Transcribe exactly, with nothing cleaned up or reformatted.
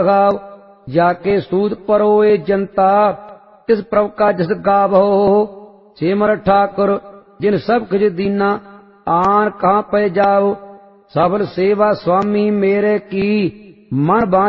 गाव जाके सूद परोए जनता तिस प्रभ का जस गावो सिमर ठाकुर जिन सब खिज दीना आन कहाँ पे जाओ सबल सेवा स्वामी मेरे की मन बाँझ